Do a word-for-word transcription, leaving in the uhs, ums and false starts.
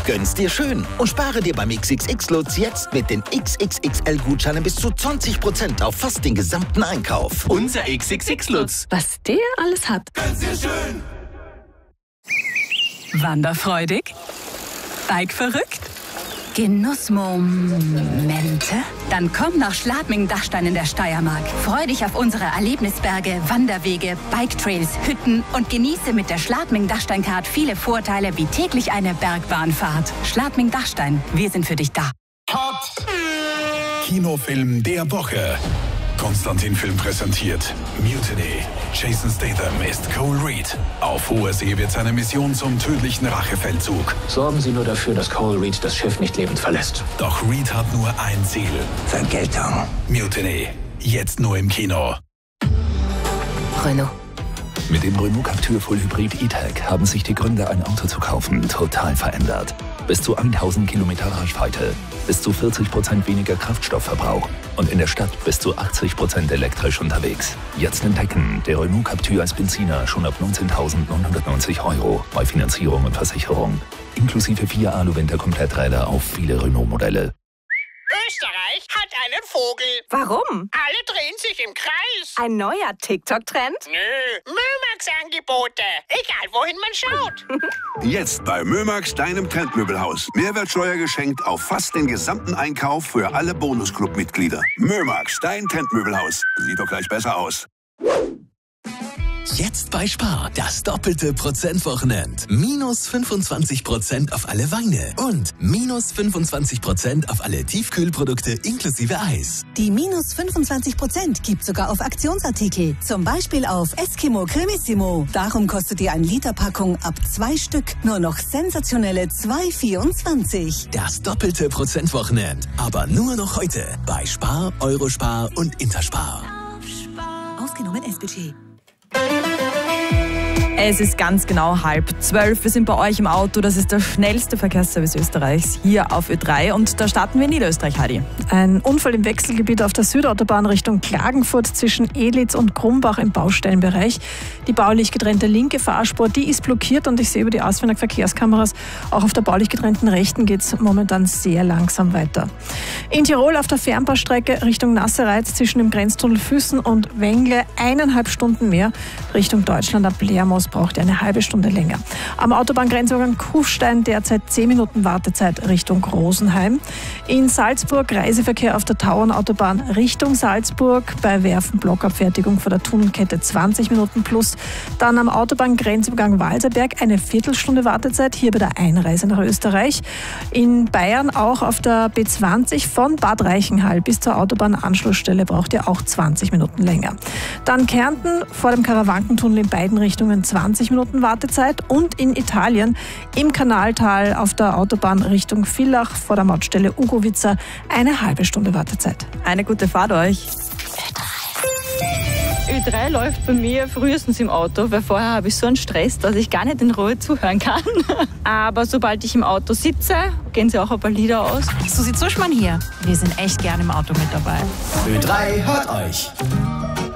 Gönn's dir schön und spare dir beim X X X-Lutz jetzt mit den X X X L-Gutscheinen bis zu zwanzig Prozent auf fast den gesamten Einkauf. Unser X X X-Lutz. Was der alles hat. Gönn's dir schön. Wanderfreudig? Bike-verrückt? Genussmomente? Dann komm nach Schladming-Dachstein in der Steiermark. Freu dich auf unsere Erlebnisberge, Wanderwege, Biketrails, Hütten und genieße mit der Schladming-Dachstein-Card viele Vorteile wie täglich eine Bergbahnfahrt. Schladming-Dachstein, wir sind für dich da. Top Kinofilm der Woche. Konstantin Film präsentiert Mutiny. Jason Statham ist Cole Reed. Auf hoher See wird seine Mission zum tödlichen Rachefeldzug. Sorgen Sie nur dafür, dass Cole Reed das Schiff nicht lebend verlässt. Doch Reed hat nur ein Ziel. Vergeltung. Mutiny. Jetzt nur im Kino. Renault. Mit dem Renault Captur Full Hybrid E-Tech haben sich die Gründe, ein Auto zu kaufen, total verändert. Bis zu tausend Kilometer Reichweite, bis zu vierzig Prozent weniger Kraftstoffverbrauch und in der Stadt bis zu achtzig Prozent elektrisch unterwegs. Jetzt entdecken, der Renault Captur als Benziner schon ab neunzehntausendneunhundertneunzig Euro bei Finanzierung und Versicherung. Inklusive vier Alu-Winter-Kompletträder auf viele Renault-Modelle. Österreich hat einen Vogel. Warum? Alle drehen sich im Kreis. Ein neuer TikTok-Trend? Nö, Mömax-Angebote. Egal, wohin man schaut. Jetzt bei Mömax, deinem Trendmöbelhaus. Mehrwertsteuer geschenkt auf fast den gesamten Einkauf für alle Bonusclub-Mitglieder. Mömax, dein Trendmöbelhaus. Sieht doch gleich besser aus. Jetzt bei Spar, das doppelte Prozentwochenend. Minus fünfundzwanzig Prozent auf alle Weine und minus fünfundzwanzig Prozent auf alle Tiefkühlprodukte inklusive Eis. Die minus fünfundzwanzig Prozent gibt sogar auf Aktionsartikel. Zum Beispiel auf Eskimo Cremissimo. Darum kostet die ein Liter Packung ab zwei Stück nur noch sensationelle zwei vierundzwanzig. Das doppelte Prozentwochenend. Aber nur noch heute bei Spar, Eurospar und Interspar. Ausgenommen S-Budget. Es ist ganz genau halb zwölf. Wir sind bei euch im Auto. Das ist der schnellste Verkehrsservice Österreichs hier auf Ö drei. Und da starten wir in Niederösterreich, Heidi. Ein Unfall im Wechselgebiet auf der Südautobahn Richtung Klagenfurt zwischen Edlitz und Grumbach im Baustellenbereich. Die baulich getrennte linke Fahrspur, die ist blockiert und ich sehe über die Ausweier Verkehrskameras, auch auf der baulich getrennten rechten geht es momentan sehr langsam weiter. In Tirol auf der Fernbahnstrecke Richtung Nassereiz zwischen dem Grenztunnel Füssen und Wengle eineinhalb Stunden mehr. Richtung Deutschland ab Lermoos braucht ihr eine halbe Stunde länger. Am Autobahngrenzübergang Kufstein derzeit zehn Minuten Wartezeit Richtung Rosenheim. In Salzburg Reiseverkehr auf der Tauernautobahn Richtung Salzburg. Bei Werfen Blockabfertigung vor der Tunnelkette zwanzig Minuten plus. Dann am Autobahngrenzübergang Walserberg eine Viertelstunde Wartezeit, hier bei der Einreise nach Österreich. In Bayern auch auf der B zwanzig von Bad Reichenhall bis zur Autobahnanschlussstelle braucht ihr auch zwanzig Minuten länger. Dann Kärnten vor dem Karawankentunnel in beiden Richtungen zwanzig Minuten Wartezeit und in Italien im Kanaltal auf der Autobahn Richtung Villach vor der Mautstelle Ugovica eine halbe Stunde Wartezeit. Eine gute Fahrt euch. Ö drei läuft bei mir frühestens im Auto, weil vorher habe ich so einen Stress, dass ich gar nicht in Ruhe zuhören kann. Aber sobald ich im Auto sitze, gehen sie auch ein paar Lieder aus. Susi Zuschmann hier. Wir sind echt gern im Auto mit dabei. Ö drei hört euch.